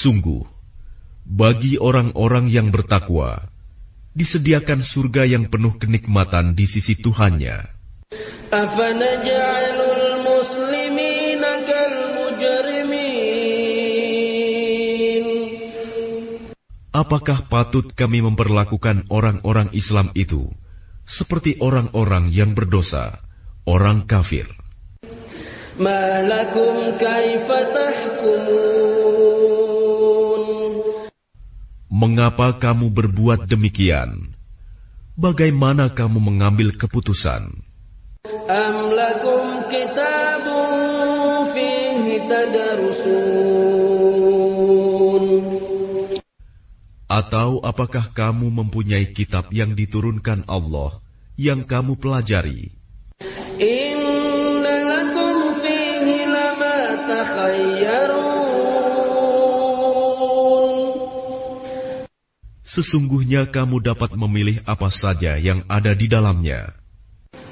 Sungguh, bagi orang-orang yang bertakwa, disediakan surga yang penuh kenikmatan di sisi Tuhannya. Afanaj'alul muslimina kal mujrimin. Apakah patut kami memperlakukan orang-orang Islam itu seperti orang-orang yang berdosa, orang kafir? Ma lakum kaifa tahkumun. Mengapa kamu berbuat demikian? Bagaimana kamu mengambil keputusan? Am lakum kitabun fihi tadarusun. Atau apakah kamu mempunyai kitab yang diturunkan Allah yang kamu pelajari? Inna lakum fihi lama takhayyarun. Sesungguhnya kamu dapat memilih apa saja yang ada di dalamnya.